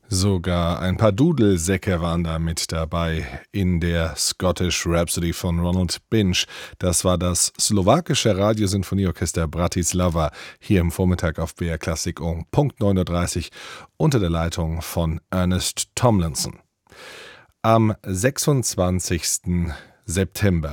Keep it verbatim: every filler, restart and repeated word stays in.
Sogar ein paar Dudelsäcke waren da mit dabei in der Scottish Rhapsody von Ronald Binge. Das war das slowakische Radiosinfonieorchester Bratislava hier im Vormittag auf B R Klassik um Punkt neun Uhr dreißig unter der Leitung von Ernest Tomlinson. Am sechsundzwanzigsten September